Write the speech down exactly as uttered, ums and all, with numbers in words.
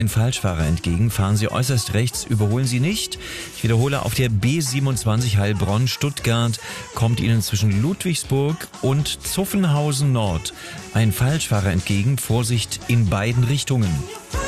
Ein Falschfahrer entgegen, fahren Sie äußerst rechts, überholen Sie nicht. Ich wiederhole, auf der B siebenundzwanzig Heilbronn-Stuttgart kommt Ihnen zwischen Ludwigsburg und Zuffenhausen Nord ein Falschfahrer entgegen. Vorsicht in beiden Richtungen.